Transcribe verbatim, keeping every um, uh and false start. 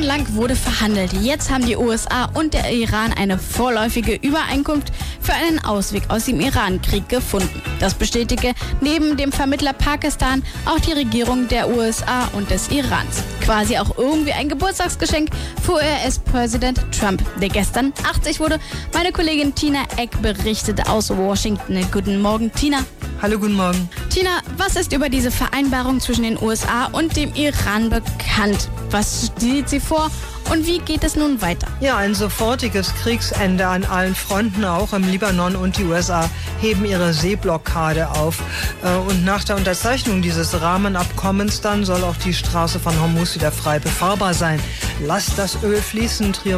Monatelang wurde verhandelt. Jetzt haben die U S A und der Iran eine vorläufige Übereinkunft für einen Ausweg aus dem Iran-Krieg gefunden. Das bestätige neben dem Vermittler Pakistan auch die Regierung der U S A und des Irans. Quasi auch irgendwie ein Geburtstagsgeschenk für U S-Präsident Trump, der gestern achtzig wurde. Meine Kollegin Tina Eck berichtete aus Washington. Guten Morgen, Tina. Hallo, guten Morgen. Tina, was ist über diese Vereinbarung zwischen den U S A und dem Iran bekannt? Was sieht sie vor und wie geht es nun weiter? Ja, ein sofortiges Kriegsende an allen Fronten, auch im Libanon, und die U S A heben ihre Seeblockade auf. Und nach der Unterzeichnung dieses Rahmenabkommens dann soll auch die Straße von Hormuz wieder frei befahrbar sein. Lasst das Öl fließen,